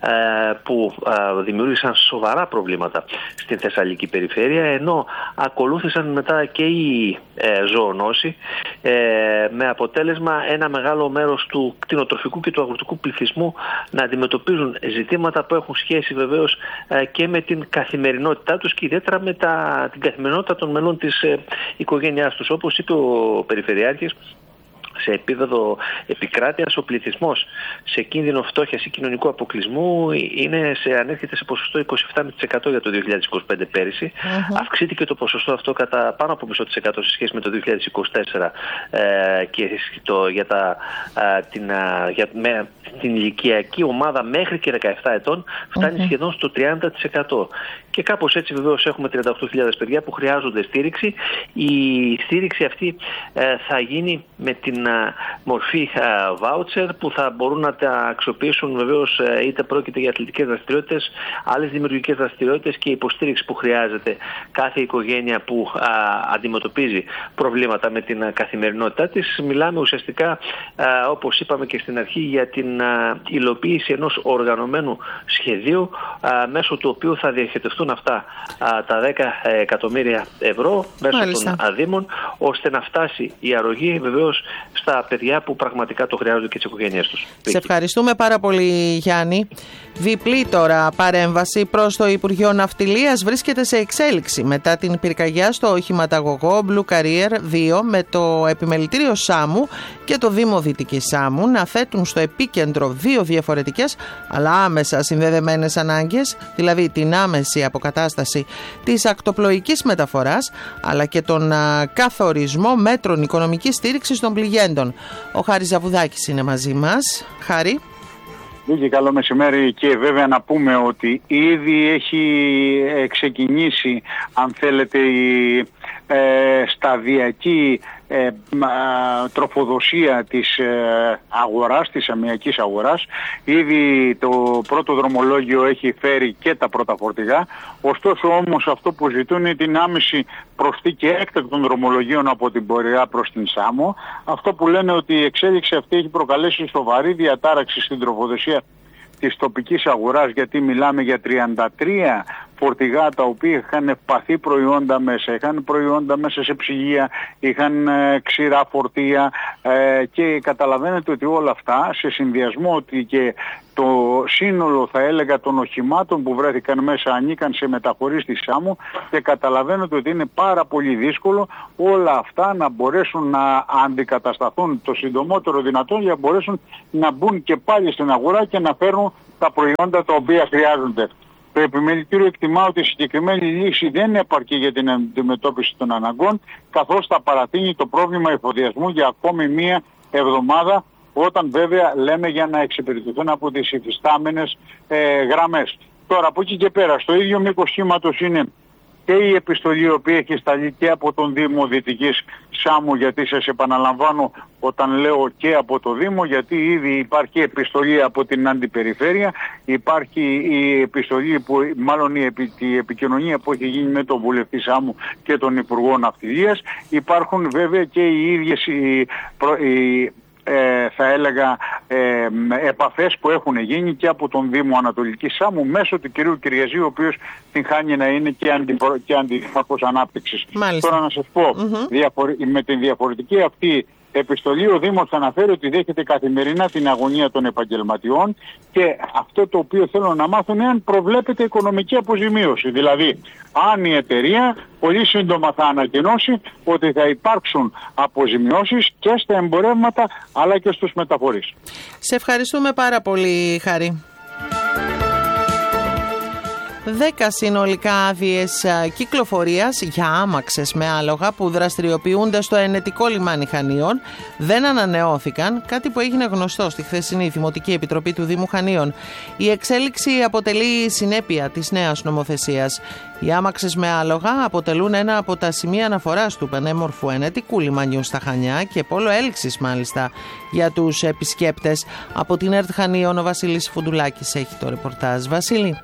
που δημιούργησαν σοβαρά προβλήματα στην Θεσσαλική περιφέρεια, ενώ ακολούθησαν μετά και οι ε, ζωονόσοι, ε, με αποτέλεσμα ένα μεγάλο μέρος του κτηνοτροφικού και του αγροτικού πληθυσμού να αντιμετωπίζουν ζητήματα που έχουν σχέση βεβαίως ε, και με την καθημερινότητά τους και ιδιαίτερα με τα, την καθημερινότητα των μελών της ε, οικογένειάς τους. Όπως είπε ο Περιφερειάρχης, σε επίπεδο επικράτειας ο πληθυσμός σε κίνδυνο φτώχειας ή κοινωνικού αποκλεισμού είναι σε, ανέρχεται σε ποσοστό είκοσι επτά τοις εκατό για το δύο χιλιάδες είκοσι πέντε πέρυσι. Uh-huh. Αυξήθηκε το ποσοστό αυτό κατά πάνω από μισό της εκατό σε σχέση με το δύο χιλιάδες είκοσι τέσσερα ε, και το, για, τα, ε, την, ε, για με, την ηλικιακή ομάδα μέχρι και δεκαεπτά ετών φτάνει uh-huh. σχεδόν στο τριάντα τοις εκατό. Και κάπως έτσι βεβαίως έχουμε τριάντα οκτώ χιλιάδες παιδιά που χρειάζονται στήριξη. Η στήριξη αυτή ε, θα γίνει με την ε, μορφή ε, voucher που θα μπορούν να τα αξιοποιήσουν βεβαίως ε, είτε πρόκειται για αθλητικές δραστηριότητες, άλλες δημιουργικές δραστηριότητες και υποστήριξη που χρειάζεται κάθε οικογένεια που ε, αντιμετωπίζει προβλήματα με την ε, καθημερινότητά της. Μιλάμε ουσιαστικά, ε, όπως είπαμε και στην αρχή, για την ε, υλοποίηση ενός οργανωμένου σχεδίου ε, μέσω του οποίου θα διαχειριστούν αυτά α, τα δέκα εκατομμύρια ευρώ μέσω Μάλιστα. των Δήμων, ώστε να φτάσει η αρρωγή βεβαίως στα παιδιά που πραγματικά το χρειάζονται και τις οικογένειες τους. Σε ευχαριστούμε πάρα πολύ, Γιάννη. Διπλή τώρα παρέμβαση προς το Υπουργείο Ναυτιλίας βρίσκεται σε εξέλιξη μετά την πυρκαγιά στο οχηματαγωγό Blue Carrier δύο με το επιμελητήριο Σάμου και το Δήμο Δυτικής Σάμου να θέτουν στο επίκεντρο δύο διαφορετικές αλλά άμεσα συνδεδεμένες ανάγκες, δηλαδή την άμεση αποκατάσταση της ακτοπλοϊκής μεταφοράς αλλά και τον α, καθορισμό μέτρων οικονομικής στήριξης των πληγέντων. Ο Χάρης Ζαβουδάκης είναι μαζί μας. Χάρη. Βίκη, καλό μεσημέρι, και βέβαια να πούμε ότι ήδη έχει ξεκινήσει, αν θέλετε, η ε, σταδιακή ε, μα, τροφοδοσία της ε, αγοράς, της αμυακής αγοράς. Ήδη το πρώτο δρομολόγιο έχει φέρει και τα πρώτα φορτηγά. Ωστόσο όμως αυτό που ζητούν είναι την άμεση προσθήκη έκτακτων δρομολογίων από την Πειραιά προς την Σάμο. Αυτό που λένε ότι η εξέλιξη αυτή έχει προκαλέσει σοβαρή διατάραξη στην τροφοδοσία της τοπικής αγοράς, γιατί μιλάμε για τριάντα τρία φορτηγά τα οποία είχαν ευπαθή προϊόντα μέσα, είχαν προϊόντα μέσα σε ψυγεία, είχαν ε, ξηρά φορτία ε, και καταλαβαίνετε ότι όλα αυτά σε συνδυασμό ότι και το σύνολο θα έλεγα των οχημάτων που βρέθηκαν μέσα ανήκαν σε μεταφορείς της Σάμου και καταλαβαίνετε ότι είναι πάρα πολύ δύσκολο όλα αυτά να μπορέσουν να αντικατασταθούν το συντομότερο δυνατόν για να μπορέσουν να μπουν και πάλι στην αγορά και να φέρουν τα προϊόντα τα οποία χρειάζονται. Το επιμελητήριο εκτιμά ότι η συγκεκριμένη λύση δεν επαρκεί για την αντιμετώπιση των αναγκών, καθώς θα παρατείνει το πρόβλημα εφοδιασμού για ακόμη μία εβδομάδα, όταν βέβαια λέμε για να εξυπηρετηθούν από τις υφιστάμενες ε, γραμμές. Τώρα από εκεί και πέρα, στο ίδιο μήκος κύματος είναι και η επιστολή η οποία έχει σταλεί και από τον Δήμο Δυτικής Σάμου, γιατί σας επαναλαμβάνω όταν λέω και από το Δήμο, γιατί ήδη υπάρχει επιστολή από την Αντιπεριφέρεια, υπάρχει η επιστολή, που, μάλλον η, επι, η επικοινωνία που έχει γίνει με τον Βουλευτή Σάμου και τον Υπουργό Ναυτιλίας, υπάρχουν βέβαια και οι ίδιες οι, οι Ε, θα έλεγα ε, επαφές που έχουν γίνει και από τον Δήμο Ανατολικής Σάμου μέσω του κυρίου Κυριαζή, ο οποίος την χάνει να είναι και, αντιπρο... και αντιδημαρχός ανάπτυξης. Μάλιστα. Τώρα να σας πω, mm-hmm. διαφορε... με την διαφορετική αυτή επιστολή ο Δήμος αναφέρει ότι δέχεται καθημερινά την αγωνία των επαγγελματιών και αυτό το οποίο θέλω να μάθω είναι αν προβλέπεται οικονομική αποζημίωση. Δηλαδή, αν η εταιρεία πολύ σύντομα θα ανακοινώσει ότι θα υπάρξουν αποζημιώσεις και στα εμπορεύματα αλλά και στους μεταφορείς. Σε ευχαριστούμε πάρα πολύ, Χάρη. Δέκα συνολικά άδειες κυκλοφορίας για άμαξες με άλογα που δραστηριοποιούνται στο ενετικό λιμάνι Χανίων δεν ανανεώθηκαν, κάτι που έγινε γνωστό στη χθεσινή Δημοτική Επιτροπή του Δήμου Χανίων. Η εξέλιξη αποτελεί συνέπεια της νέας νομοθεσίας. Οι άμαξες με άλογα αποτελούν ένα από τα σημεία αναφοράς του πανέμορφου ενετικού λιμανιού στα Χανιά και πόλο έλξης μάλιστα για τους επισκέπτες. Από την ΕΡΤ Χανίων ο Βασίλης Φουντουλάκης έχει το ρεπορτάζ. Βασίλη.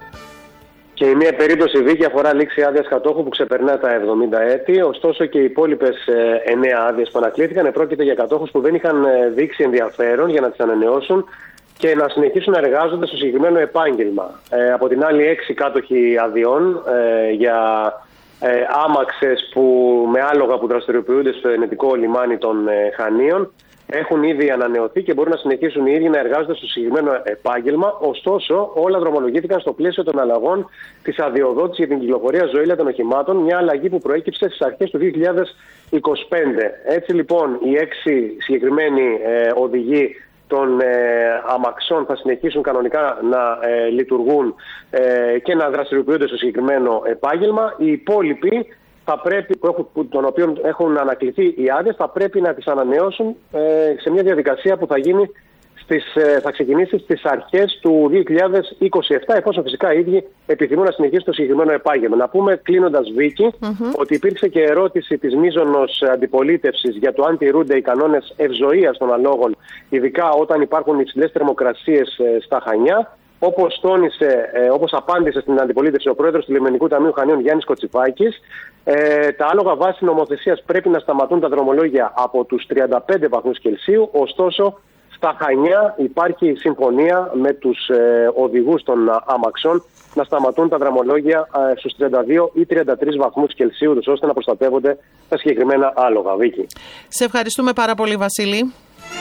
Και η μία περίπτωση, Βίκη, αφορά λήξη άδειας κατόχου που ξεπερνά τα εβδομήντα έτη, ωστόσο και οι υπόλοιπες εννέα άδειες που ανακλήθηκαν πρόκειται για κατόχους που δεν είχαν δείξει ενδιαφέρον για να τις ανανεώσουν και να συνεχίσουν να εργάζονται στο συγκεκριμένο επάγγελμα. Ε, από την άλλη, έξι κάτοχοι αδειών ε, για ε, άμαξες που, με άλογα που δραστηριοποιούνται στο ενετικό λιμάνι των ε, Χανίων έχουν ήδη ανανεωθεί και μπορούν να συνεχίσουν οι ίδιοι να εργάζονται στο συγκεκριμένο επάγγελμα. Ωστόσο, όλα δρομολογήθηκαν στο πλαίσιο των αλλαγών της αδειοδότησης για την κυκλοφορία ζωήλια των οχημάτων, μια αλλαγή που προέκυψε στις αρχές του δύο χιλιάδες είκοσι πέντε. Έτσι λοιπόν, οι έξι συγκεκριμένοι ε, οδηγοί των ε, αμαξών θα συνεχίσουν κανονικά να ε, λειτουργούν ε, και να δραστηριοποιούνται στο συγκεκριμένο επάγγελμα. Οι υπόλοιποι, θα πρέπει, που έχουν, που, των οποίων έχουν ανακληθεί οι άδειες, θα πρέπει να τις ανανεώσουν ε, σε μια διαδικασία που θα γίνει στις, ε, θα ξεκινήσει στις αρχές του δύο χιλιάδες είκοσι επτά, εφόσον φυσικά οι ίδιοι επιθυμούν να συνεχίσουν το συγκεκριμένο επάγγελμα. Να πούμε, κλείνοντας, Βίκη, mm-hmm. ότι υπήρξε και ερώτηση της μείζωνος αντιπολίτευσης για το αν τηρούνται οι κανόνες ευζοίας των αλόγων, ειδικά όταν υπάρχουν υψηλές θερμοκρασίες ε, στα Χανιά. Όπως τόνισε, ε, όπως απάντησε στην αντιπολίτευση ο πρόεδρος του Λιμενικού Ταμείου Χανίων Γιάννης Κοτσιφάκης, ε, τα άλογα βάση νομοθεσίας πρέπει να σταματούν τα δρομολόγια από τους τριάντα πέντε βαθμούς Κελσίου. Ωστόσο, στα Χανιά υπάρχει συμφωνία με τους ε, οδηγούς των άμαξων να σταματούν τα δρομολόγια ε, στους τριάντα δύο ή τριάντα τρεις βαθμούς Κελσίου, ώστε να προστατεύονται τα συγκεκριμένα άλογα. Βίκη. Σε ευχαριστούμε πάρα πολύ, Βασίλη.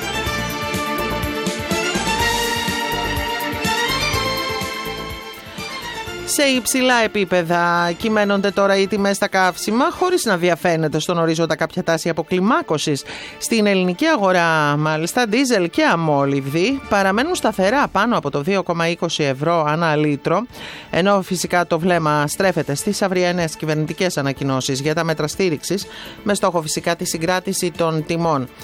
Σε υψηλά επίπεδα κυμαίνονται τώρα οι τιμές στα καύσιμα, χωρίς να διαφαίνεται στον ορίζοντα κάποια τάση αποκλιμάκωσης. Στην ελληνική αγορά, μάλιστα, ντίζελ και αμόλυβδη παραμένουν σταθερά πάνω από το δύο κόμμα είκοσι ευρώ ανά λίτρο, ενώ φυσικά το βλέμμα στρέφεται στις αυριανές κυβερνητικές ανακοινώσεις για τα μέτρα στήριξης, με στόχο φυσικά τη συγκράτηση των τιμών.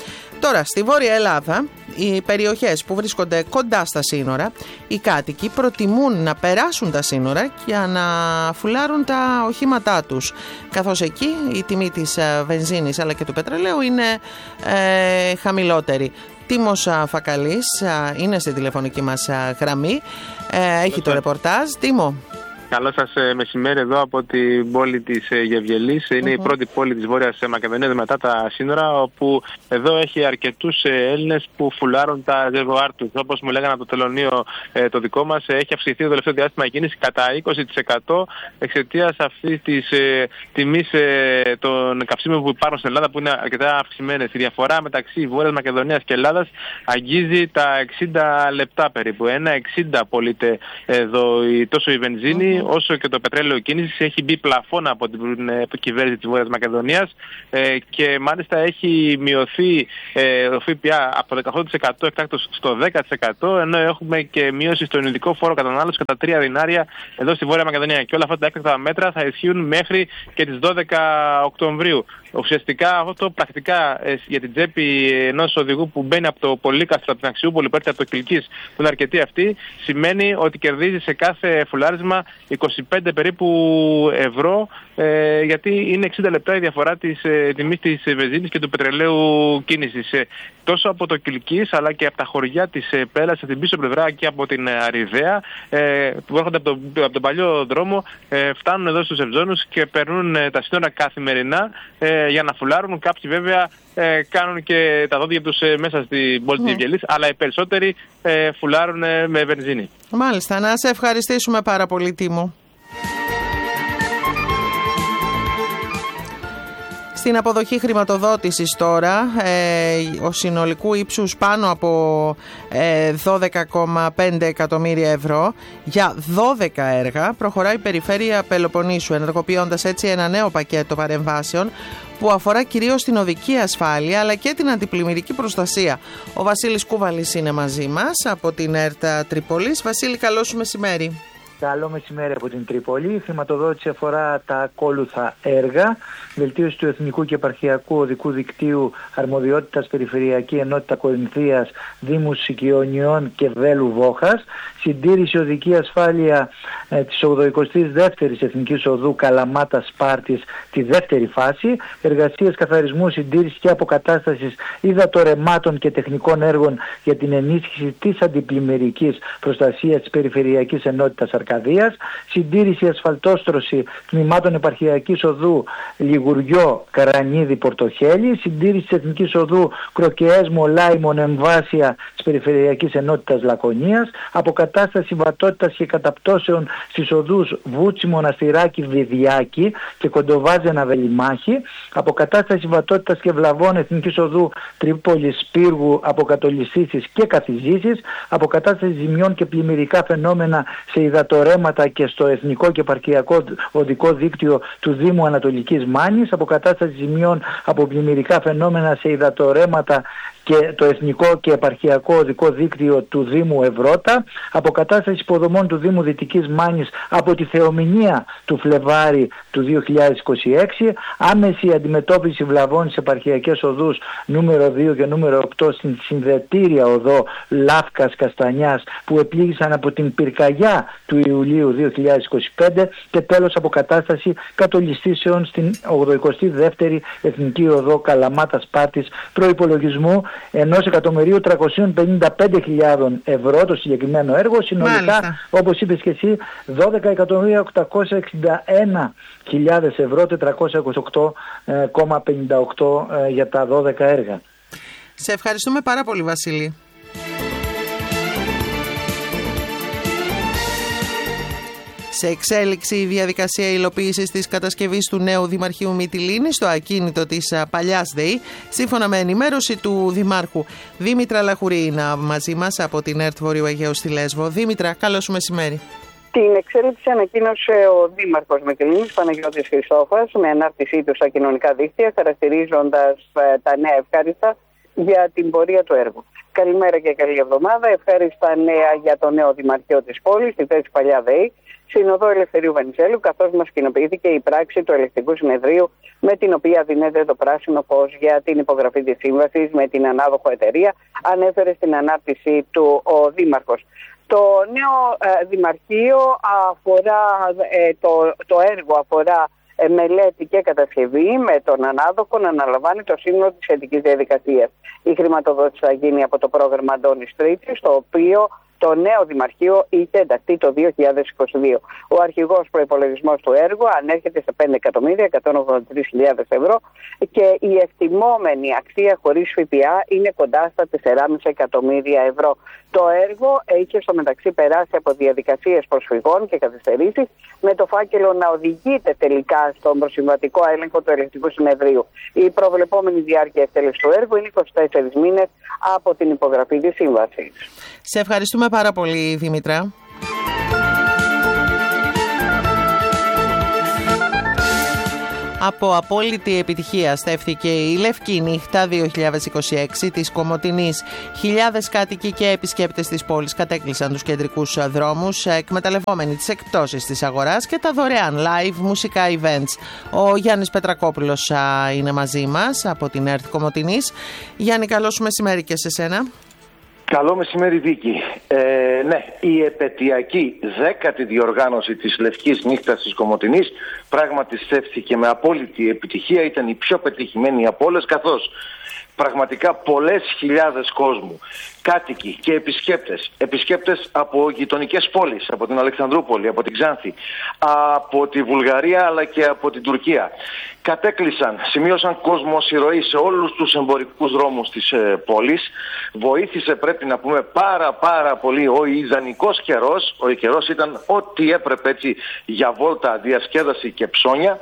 Τώρα, στη Βόρεια Ελλάδα, οι περιοχές που βρίσκονται κοντά στα σύνορα, οι κάτοικοι προτιμούν να περάσουν τα σύνορα για να φουλάρουν τα οχήματά τους, καθώς εκεί η τιμή της βενζίνης αλλά και του πετρελαίου είναι ε, χαμηλότερη. Τίμος Φακαλής είναι στη τηλεφωνική μας γραμμή, ε, έχει το ρεπορτάζ. Τίμο. Καλό σας μεσημέρι εδώ από την πόλη της Γευγελής. Είναι mm-hmm. η πρώτη πόλη της Βόρειας Μακεδονίας μετά τα σύνορα, όπου εδώ έχει αρκετούς Έλληνες που φουλάρουν τα ζευγάρ τους. Όπως μου λέγανε από το τελωνείο το δικό μας, έχει αυξηθεί το τελευταίο διάστημα η κίνηση κατά είκοσι τοις εκατό εξαιτίας αυτής της ε, τιμής ε, των καυσίμων που υπάρχουν στην Ελλάδα, που είναι αρκετά αυξημένες. Η διαφορά μεταξύ Βόρειας Μακεδονίας και Ελλάδας αγγίζει τα εξήντα λεπτά περίπου. ένα εξήντα πωλείται εδώ τόσο η βενζίνη, mm-hmm. όσο και το πετρέλαιο κίνησης. Έχει μπει πλαφόν από την ε, κυβέρνηση της Βόρειας Μακεδονίας ε, και μάλιστα έχει μειωθεί ε, το ΦΠΑ από το δεκαοκτώ τοις εκατό εκτάκτως στο δέκα τοις εκατό, ενώ έχουμε και μείωση στον ειδικό φόρο κατανάλωσης κατά τρία δινάρια εδώ στη Βόρεια Μακεδονία. Και όλα αυτά τα έκτακτα μέτρα θα ισχύουν μέχρι και τις δώδεκα Οκτωβρίου. Ουσιαστικά αυτό το πρακτικά ε, για την τσέπη ενός οδηγού που μπαίνει από το Πολύκαστρο, από την Αξιούπολη, που έρχεται από το Κιλκής, που είναι αρκετή αυτή, σημαίνει ότι κερδίζει σε κάθε φουλάρισμα είκοσι πέντε περίπου ευρώ, ε, γιατί είναι εξήντα λεπτά η διαφορά της ε, τιμής της βενζίνης και του πετρελαίου κίνησης. Ε, τόσο από το Κιλκής αλλά και από τα χωριά της ε, Πέλας, από την πίσω πλευρά και από την ε, Αριδαία, ε, που έρχονται από, το, από τον παλιό δρόμο, ε, φτάνουν εδώ στους Ευζώνους και περνούν ε, τα σύνορα καθημερινά ε, για να φουλάρουν. Κάποιοι βέβαια ε, κάνουν και τα δόντια τους ε, μέσα στην πόλη mm. της Γευγελής, αλλά οι περισσότεροι ε, φουλάρουν ε, με βενζίνη. Μάλιστα, να σε ευχαριστήσουμε πάρα πολύ, Τίμο. Στην αποδοχή χρηματοδότησης τώρα, ε, ο συνολικού ύψους πάνω από ε, δώδεκα κόμμα πέντε εκατομμύρια ευρώ για δώδεκα έργα, προχωράει η Περιφέρεια Πελοποννήσου, ενεργοποιώντας έτσι ένα νέο πακέτο παρεμβάσεων που αφορά κυρίως την οδική ασφάλεια αλλά και την αντιπλημμυρική προστασία. Ο Βασίλης Κούβαλης είναι μαζί μας από την ΕΡΤ Τρίπολης. Βασίλη, καλό σου μεσημέρι. Καλό μεσημέρι από την Τρίπολη. Η χρηματοδότηση αφορά τα ακόλουθα έργα: βελτίωση του εθνικού και επαρχιακού οδικού δικτύου, αρμοδιότητας Περιφερειακή Ενότητα Κορινθίας, Δήμου Σικιονιών και Βέλου Βόχας, συντήρηση οδική ασφάλεια ε, της ογδοηκοστής δεύτερης Εθνικής Οδού Καλαμάτα Σπάρτης, τη δεύτερη φάση, εργασίες καθαρισμού, συντήρηση και αποκατάστασης υδατορεμάτων και τεχνικών έργων για την ενίσχυση της αντιπλημμυρικής προστασίας της Περιφερειακής Ενότητας Αρκαδίας, συντήρηση ασφαλτόστρωση τμήματων επαρχιακής οδού Λιγουριό Καρανίδη Πορτοχέλη, συντήρηση της Εθνικής Οδού Κροκεές Μολάιμον Εμβάσια της Περιφερειακής Ενότητας Λακωνίας, αποκατάσταση βατότητας και καταπτώσεων στις οδούς Βούτσι Μοναστηράκι Βιδιάκη και Κοντοβάζενα Βελιμάχη, αποκατάσταση βατότητας και βλαβών Εθνικής Οδού Τρίπολης Πύργου Αποκατολιστήσεις και Καθιζήσεις, αποκατάσταση ζημιών και πλημμυρικά φαινόμενα σε υδατορέματα και στο εθνικό και επαρχιακό οδικό δίκτυο του Δήμου Ανατολικής Μάνης, αποκατάσταση ζημιών από πλημμυρικά φαινόμενα σε υδατορέματα και το εθνικό και επαρχιακό οδικό δίκτυο του Δήμου Ευρώτα, αποκατάσταση υποδομών του Δήμου Δυτικής Μάνης από τη θεομηνία του Φλεβάρι του δύο χιλιάδες είκοσι έξι, άμεση αντιμετώπιση βλαβών σε επαρχιακές οδούς νούμερο δύο και νούμερο οκτώ στην συνδετήρια οδό Λάφκας Καστανιάς που επλήγησαν από την πυρκαγιά του Ιουλίου δύο χιλιάδες είκοσι πέντε, και τέλος αποκατάσταση κατολιστήσεων στην ογδοηκοστή δεύτερη Εθνική Οδό Καλαμάτα Σπάρτης προϋπολογισμού ενός εκατομμυρίου τριακόσιες πενήντα πέντε χιλιάδες ευρώ το συγκεκριμένο έργο. Συνολικά, μάλιστα, όπως είπες και εσύ, δώδεκα εκατομμύρια οκτακόσιες εξήντα ένα χιλιάδες ευρώ, τετρακόσια είκοσι οκτώ κόμμα πενήντα οκτώ για τα δώδεκα έργα. Σε ευχαριστούμε πάρα πολύ, Βασίλη. Σε εξέλιξη η διαδικασία υλοποίησης της κατασκευής του νέου Δημαρχείου Μυτιλήνης στο ακίνητο της παλιάς ΔΕΗ, σύμφωνα με ενημέρωση του Δημάρχου. Δήμητρα Λαχουρή είναι μαζί μας από την ΕΡΤ Βορείου Αιγαίου στη Λέσβο. Δήμητρα, καλό σου μεσημέρι. Την εξέλιξη ανακοίνωσε ο Δήμαρχος Μυτιλήνης, Παναγιώτης Χριστόφας, με ανάρτησή του στα κοινωνικά δίκτυα, χαρακτηρίζοντας τα νέα ευχάριστα για την πορεία του έργου. Καλημέρα και καλή εβδομάδα. Ευχάριστα νέα για το νέο Δημαρχείο της πόλης, τη θέση Παλιά ΔΕΗ, Συνοδό Ελευθερίου Βενιζέλου, καθώς μας κοινοποιήθηκε η πράξη του Ελεκτικού Συνεδρίου με την οποία δίνεται το πράσινο φως για την υπογραφή της σύμβασης με την ανάδοχο εταιρεία, ανέφερε στην ανάρτησή του ο Δήμαρχος. Το νέο ε, Δημαρχείο αφορά, ε, το, το έργο αφορά ε, μελέτη και κατασκευή, με τον ανάδοχο να αναλαμβάνει το σύνολο της σχετικής διαδικασίας. Η χρηματοδότηση θα γίνει από το πρόγραμμα Αντώνης Τρίτης, το οποίο το νέο Δημαρχείο είχε ενταχθεί το δύο χιλιάδες είκοσι δύο. Ο αρχηγός προϋπολογισμός του έργου ανέρχεται σε πέντε εκατομμύρια εκατόν ογδόντα τρεις χιλιάδες ευρώ και η εκτιμόμενη αξία χωρίς ΦΠΑ είναι κοντά στα τέσσερα κόμμα πέντε εκατομμύρια ευρώ. Το έργο είχε στο μεταξύ περάσει από διαδικασίες προσφυγών και καθυστερήσεις, με το φάκελο να οδηγείται τελικά στον προσυμβατικό έλεγχο του Ελεκτικού Συνεδρίου. Η προβλεπόμενη διάρκεια εκτέλεσης του έργου είναι είκοσι τέσσερις μήνες από την υπογραφή της σύμβασης. Σε ευχαριστούμε πάρα πολύ, Δήμητρα. Από απόλυτη επιτυχία στέφθηκε η Λευκή Νύχτα δύο χιλιάδες είκοσι έξι της Κομοτηνής. Χιλιάδες κάτοικοι και επισκέπτες της πόλης κατέκλυσαν τους κεντρικούς δρόμους, εκμεταλλευόμενοι τις εκπτώσεις της αγοράς και τα δωρεάν live μουσικά events. Ο Γιάννης Πετρακόπουλος είναι μαζί μας από την ΕΡΤ Κομοτηνής. Γιάννη, καλό σου μεσημέρι και σε σένα. Καλό μεσημέρι, Βίκη. Ε, ναι, η επετειακή δέκατη διοργάνωση της Λευκής Νύχτας της Κομοτηνής πράγματι στέφθηκε με απόλυτη επιτυχία. Ήταν η πιο πετυχημένη από όλες, καθώς πραγματικά πολλές χιλιάδες κόσμου, κάτοικοι και επισκέπτες, επισκέπτες από γειτονικές πόλεις, από την Αλεξανδρούπολη, από την Ξάνθη, από τη Βουλγαρία αλλά και από την Τουρκία, κατέκλυσαν, σημείωσαν κόσμο εισρωή σε όλους τους εμπορικούς δρόμους της ε, πόλης. Βοήθησε, πρέπει να πούμε, πάρα πάρα πολύ ο ιδανικός καιρός. Ο καιρός ήταν ό,τι έπρεπε, έτσι, για βόλτα, διασκέδαση και ψώνια.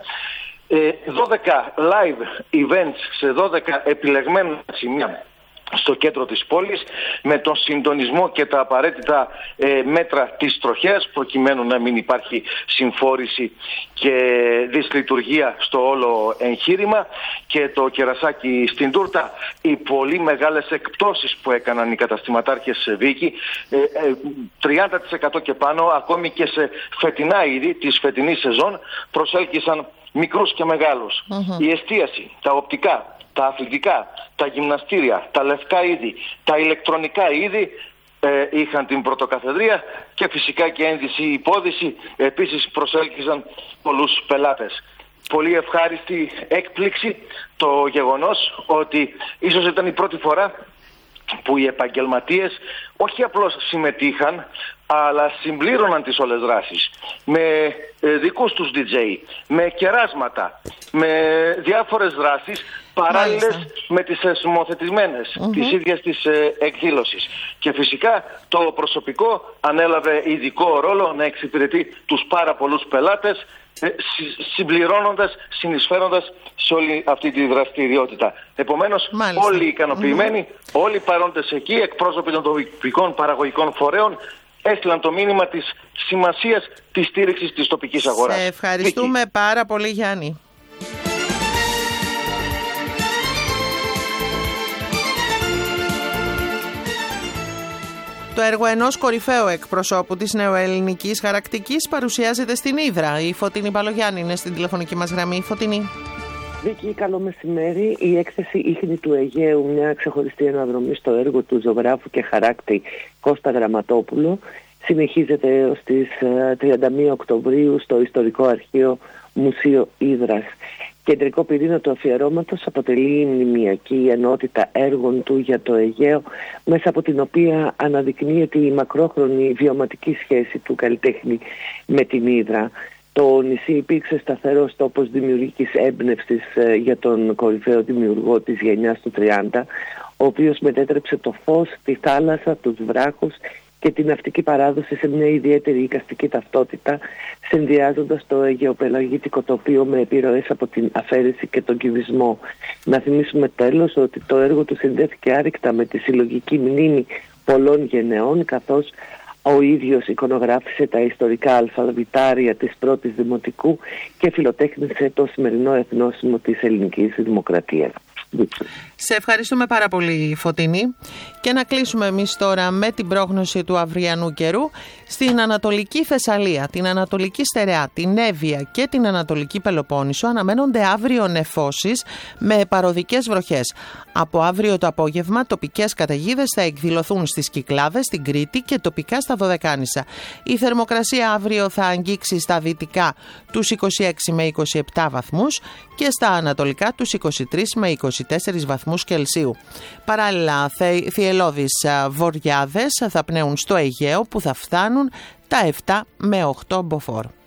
δώδεκα live events σε δώδεκα επιλεγμένα σημεία στο κέντρο της πόλης, με τον συντονισμό και τα απαραίτητα ε, μέτρα της τροχέας, προκειμένου να μην υπάρχει συμφόρηση και δυσλειτουργία στο όλο εγχείρημα, και το κερασάκι στην τούρτα, οι πολύ μεγάλες εκπτώσεις που έκαναν οι καταστηματάρχες σε Βίκη, ε, ε, τριάντα τοις εκατό και πάνω, ακόμη και σε φετινά είδη της φετινής σεζόν, προσέλκυσαν μικρούς και μεγάλους. Mm-hmm. Η εστίαση, τα οπτικά, τα αθλητικά, τα γυμναστήρια, τα λευκά είδη, τα ηλεκτρονικά είδη ε, είχαν την πρωτοκαθεδρία, και φυσικά και ένδυση υπόδηση επίσης προσέλκυσαν πολλούς πελάτες. Πολύ ευχάριστη έκπληξη το γεγονός ότι ίσως ήταν η πρώτη φορά που οι επαγγελματίες όχι απλώς συμμετείχαν, αλλά συμπλήρωναν τις όλες δράσεις με ε, δικούς τους ντι τζέι, με κεράσματα, με διάφορες δράσεις παράλληλες Μάλιστα. με τις εσμοθετημένες mm-hmm. της ίδιας της ε, εκδήλωσης. Και φυσικά το προσωπικό ανέλαβε ειδικό ρόλο να εξυπηρετεί τους πάρα πολλούς πελάτες, ε, συ, συμπληρώνοντας, συνεισφέροντας σε όλη αυτή τη δραστηριότητα. Επομένως, Μάλιστα. όλοι ικανοποιημένοι, mm-hmm. όλοι παρόντες εκεί, εκπρόσωποι των τοπικών παραγωγικών φορέων, έστειλαν το μήνυμα της σημασίας της στήριξης της τοπικής αγοράς. Σε ευχαριστούμε Βίκη. πάρα πολύ, Γιάννη. Το έργο ενός κορυφαίου εκπροσώπου της νεοελληνικής χαρακτικής παρουσιάζεται στην Ύδρα. Η Φωτεινή Παλογιάννη είναι στην τηλεφωνική μας γραμμή. Η Φωτεινή. Βίκη, καλό μεσημέρι. Η έκθεση Ίχνη του Αιγαίου, μια ξεχωριστή αναδρομή στο έργο του ζωγράφου και χαράκτη Κώστα Γραμματόπουλο, συνεχίζεται έως τις τριάντα μία Οκτωβρίου στο Ιστορικό Αρχείο Μουσείο Ύδρας. Κεντρικό πυρήνα του αφιερώματος αποτελεί η μνημειακή ενότητα έργων του για το Αιγαίο, μέσα από την οποία αναδεικνύεται η μακρόχρονη βιωματική σχέση του καλλιτέχνη με την Ύδρα. Το νησί υπήρξε σταθερός τόπος δημιουργικής έμπνευσης για τον κορυφαίο δημιουργό της γενιάς του τριάντα, ο οποίος μετέτρεψε το φως, τη θάλασσα, τους βράχους και την ναυτική παράδοση σε μια ιδιαίτερη εικαστική ταυτότητα, συνδυάζοντας το αιγαιοπελαγίτικο τοπίο με επιρροές από την αφαίρεση και τον κυβισμό. Να θυμίσουμε τέλος ότι το έργο του συνδέθηκε άρρηκτα με τη συλλογική μνήμη πολλών γενεών, καθώς ο ίδιος εικονογράφησε τα ιστορικά αλφαβητάρια της πρώτης δημοτικού και φιλοτέχνησε το σημερινό εθνόσημο της ελληνικής δημοκρατίας. Σε ευχαριστούμε πάρα πολύ, Φωτεινή. Και να κλείσουμε εμείς τώρα με την πρόγνωση του αυριανού καιρού. Στην Ανατολική Θεσσαλία, την Ανατολική Στερεά, την Εύβοια και την Ανατολική Πελοπόννησο αναμένονται αύριο νεφώσεις με παροδικές βροχές. Από αύριο το απόγευμα τοπικές καταιγίδες θα εκδηλωθούν στις Κυκλάδες, στην Κρήτη και τοπικά στα Δωδεκάνησα. Η θερμοκρασία αύριο θα αγγίξει στα δυτικά τους είκοσι έξι με είκοσι επτά βαθμούς και στα ανατολικά τους είκοσι τρεις με είκοσι τέσσερις βαθμούς Κελσίου. Παράλληλα, θυελλώδεις βοριάδες θα πνέουν στο Αιγαίο που θα φτάνουν τα επτά με οκτώ μποφόρ.